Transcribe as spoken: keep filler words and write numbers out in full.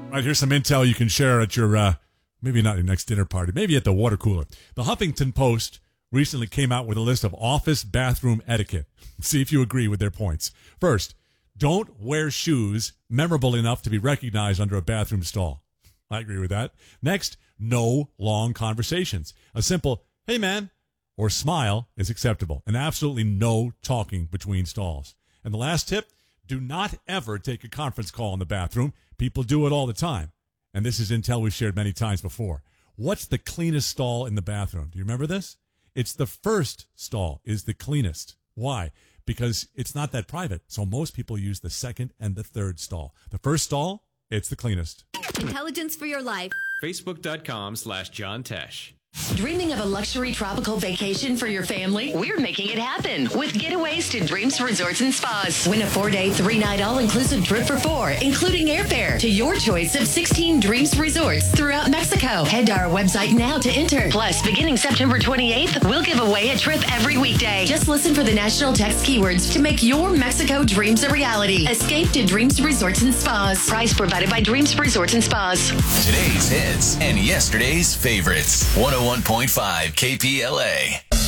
Right, here's some intel you can share at your, uh, maybe not your next dinner party, maybe at the water cooler. The Huffington Post recently came out with a list of office bathroom etiquette. See if you agree with their points. First, don't wear shoes memorable enough to be recognized under a bathroom stall. I agree with that. Next, no long conversations. A simple, hey man, or smile is acceptable. And absolutely no talking between stalls. And the last tip, do not ever take a conference call in the bathroom. People do it all the time. And this is intel we've shared many times before. What's the cleanest stall in the bathroom? Do you remember this? It's the first stall is the cleanest. Why? Because it's not that private. So most people use the second and the third stall. The first stall, it's the cleanest. Intelligence for your life. Facebook.com slash John Tesh. Dreaming of a luxury tropical vacation for your family? We're making it happen with Getaways to Dreams Resorts and Spas. Win a four-day, three-night all-inclusive trip for four, including airfare to your choice of sixteen Dreams Resorts throughout Mexico. Head to our website now to enter. Plus, beginning September twenty-eighth, we'll give away a trip every weekday. Just listen for the national text keywords to make your Mexico dreams a reality. Escape to Dreams Resorts and Spas. Price provided by Dreams Resorts and Spas. Today's hits and yesterday's favorites. one oh one point five K P L A.